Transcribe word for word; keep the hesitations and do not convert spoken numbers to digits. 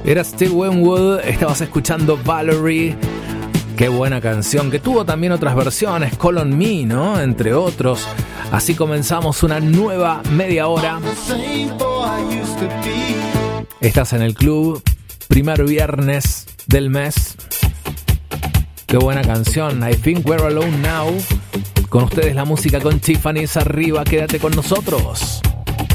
Era Steve Winwood, estabas escuchando Valerie. Qué buena canción, que tuvo también otras versiones, Call on Me, ¿no? Entre otros. Así comenzamos una nueva media hora. Estás en el club, primer viernes del mes. Qué buena canción, I Think We're Alone Now. Con ustedes la música con Tiffany's arriba, quédate con nosotros.